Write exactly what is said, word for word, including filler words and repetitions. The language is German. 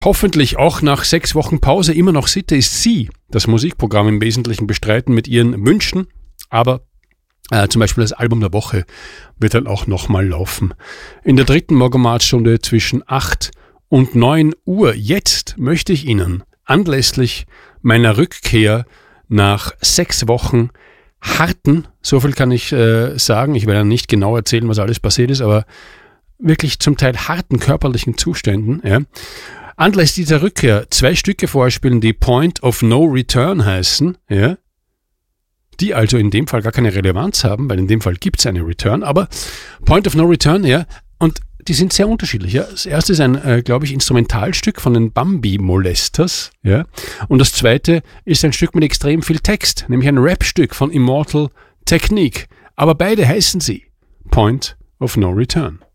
hoffentlich auch nach sechs Wochen Pause immer noch Sitte, ist sie das Musikprogramm im Wesentlichen bestreiten mit ihren Wünschen, aber äh, zum Beispiel das Album der Woche wird dann auch nochmal laufen. In der dritten Morgenmahlstunde zwischen acht und neun Uhr. Jetzt möchte ich Ihnen anlässlich meiner Rückkehr nach sechs Wochen harten, so viel kann ich äh, sagen, ich werde nicht genau erzählen, was alles passiert ist, aber wirklich zum Teil harten körperlichen Zuständen, ja, anlässlich dieser Rückkehr zwei Stücke vorspielen, die Point of No Return heißen, ja, die also in dem Fall gar keine Relevanz haben, weil in dem Fall gibt es eine Return, aber Point of No Return, ja, und die sind sehr unterschiedlich. Ja. Das erste ist ein, äh, glaube ich, Instrumentalstück von den Bambi Molesters, ja, und das zweite ist ein Stück mit extrem viel Text, nämlich ein Rap-Stück von Immortal Technique, aber beide heißen sie Point of No Return.